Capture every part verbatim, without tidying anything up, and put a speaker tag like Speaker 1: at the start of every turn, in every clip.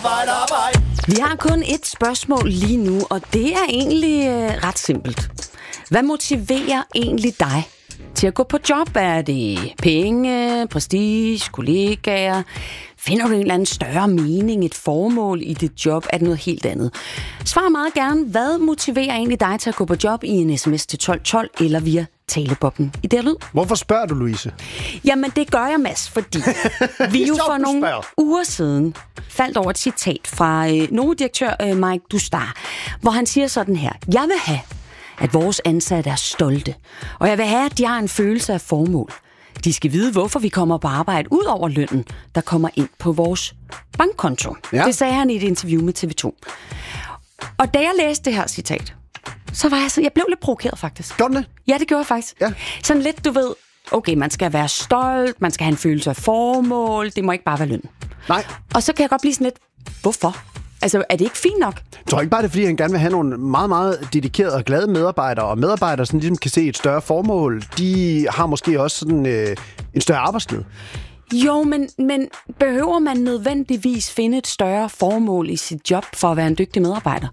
Speaker 1: arbejde, arbejde.
Speaker 2: Vi har kun et spørgsmål lige nu, og det er egentlig øh, ret simpelt. Hvad motiverer egentlig dig til at gå på job? Er det penge, prestige, kollegaer? Finder du en eller anden større mening, et formål i dit job? Er det noget helt andet? Svar meget gerne, hvad motiverer egentlig dig til at gå på job i en sms til tolv tolv eller via taleboblen i det lyd?
Speaker 3: Hvorfor spørger du, Louise?
Speaker 2: Jamen, det gør jeg, Mads, fordi vi jo for nogle uger siden faldt over et citat fra øh, Novo-direktør øh, Mike Dustar, hvor han siger sådan her: Jeg vil have, at vores ansatte er stolte, og jeg vil have, at de har en følelse af formål. De skal vide, hvorfor vi kommer på arbejde ud over lønnen, der kommer ind på vores bankkonto. Ja. Det sagde han i et interview med T V to. Og da jeg læste det her citat, så var jeg så, jeg blev lidt provokeret faktisk.
Speaker 3: Gjorde det?
Speaker 2: Ja, det gjorde jeg faktisk. Ja. Sådan lidt, du ved, okay, man skal være stolt, man skal have en følelse af formål, det må ikke bare være løn.
Speaker 3: Nej.
Speaker 2: Og så kan jeg godt blive sådan lidt, hvorfor? Altså, er det ikke fint nok?
Speaker 3: Jeg tror ikke bare, det er, fordi han gerne vil have nogle meget, meget dedikerede og glade medarbejdere, og medarbejdere, som ligesom kan se et større formål, de har måske også sådan øh, en større arbejdsglæde.
Speaker 2: Jo, men, men behøver man nødvendigvis finde et større formål i sit job for at være en dygtig medarbejder?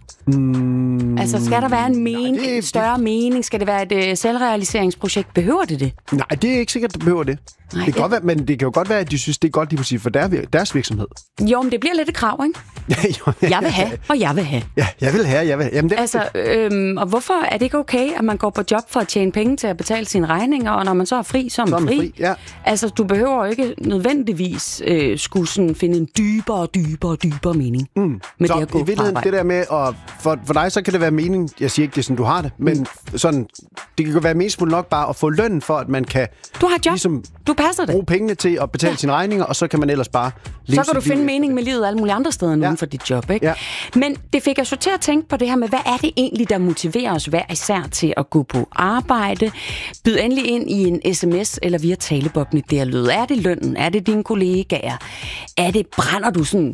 Speaker 2: Mm, altså, skal der være en, men- nej, det, en større det... mening? Skal det være et uh, selvrealiseringsprojekt? Behøver det det?
Speaker 3: Nej, det er ikke sikkert, det behøver det.
Speaker 2: Nej,
Speaker 3: det kan godt være, men det kan jo godt være, at de synes, det er godt lige præcis for deres virksomhed.
Speaker 2: Jo, men det bliver lidt et krav, ikke? Jeg vil have, og jeg vil have.
Speaker 3: Ja, jeg vil have, jeg vil have. Jamen, det...
Speaker 2: Altså, øhm, og hvorfor er det ikke okay, at man går på job for at tjene penge til at betale sine regninger, og når man så er fri, så er man, så er man fri? fri ja. Altså, du behøver ikke nødvendigvis øh, skulle sådan finde en dybere, dybere, dybere mening mm. med
Speaker 3: så
Speaker 2: det at gå
Speaker 3: i virkeligheden, det der med, at for, for dig, så kan det være mening, jeg siger ikke, det er sådan, du har det, men mm. sådan, det kan være meningsfuldt nok bare at få løn for, at man kan
Speaker 2: du har job.
Speaker 3: Ligesom,
Speaker 2: du passer det.
Speaker 3: Bruge pengene til at betale ja. sine regninger, og så kan man ellers bare
Speaker 2: så kan du finde mening med livet alle mulige andre steder end ja. for dit job, ikke? Ja. Men det fik jeg så til at tænke på det her med, hvad er det egentlig, der motiverer os hver især til at gå på arbejde? Byd endelig ind i en sms eller via taleboblen i det lyd. Er det lønnen? Er det dine kollegaer? Er det, brænder du sådan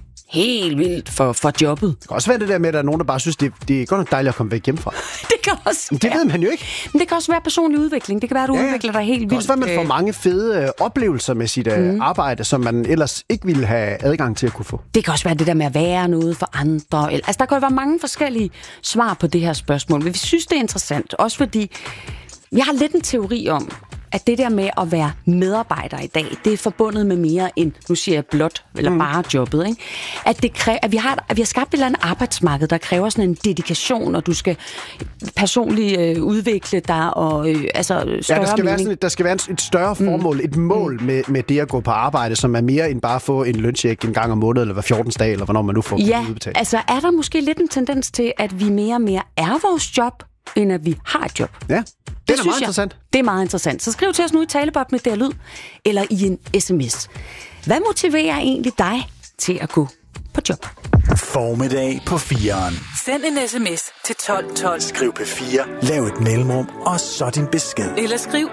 Speaker 2: helt vildt for, for jobbet?
Speaker 3: Det kan også være det der med, at der er nogen, der bare synes, det, det er godt nok dejligt at komme væk hjemmefra.
Speaker 2: Det kan også
Speaker 3: Men det
Speaker 2: være.
Speaker 3: ved man jo ikke.
Speaker 2: Men det kan også være personlig udvikling. Det kan være, at du ja, udvikler dig helt vildt.
Speaker 3: Det kan også være, at man får mange fede øh, oplevelser med sit øh, mm. arbejde, som man ellers ikke ville have adgang til at kunne få.
Speaker 2: Det kan også være det der med at være noget for andre. Altså, der kan jo være mange forskellige svar på det her spørgsmål. Men vi synes, det er interessant. Også fordi, jeg har lidt en teori om, at det der med at være medarbejder i dag, det er forbundet med mere end, nu siger jeg blot, eller mm. bare jobbet, ikke? At, det kræver, at, vi har, at vi har skabt et eller andet arbejdsmarked, der kræver sådan en dedikation, og du skal personligt øh, udvikle dig, og øh, altså større
Speaker 3: ja, der skal
Speaker 2: mening.
Speaker 3: være sådan et, der skal være et større formål, mm. et mål mm. med, med det at gå på arbejde, som er mere end bare at få en løncheck en gang om måneden, eller hver fjortende dag, eller hvornår man nu får
Speaker 2: ja,
Speaker 3: det udbetalt.
Speaker 2: Altså er der måske lidt en tendens til, at vi mere og mere er vores job, end at vi har et job?
Speaker 3: Ja. Det, det er meget interessant.
Speaker 2: Jeg, det er meget interessant. Så skriv til os nu i taleboblen med der lyd, eller i en sms. Hvad motiverer egentlig dig til at gå på job?
Speaker 1: Formiddag på fireren.
Speaker 4: Send en sms til tolv tolv.
Speaker 1: Skriv P fire, lav et mellemrum, og så din besked.
Speaker 4: Eller skriv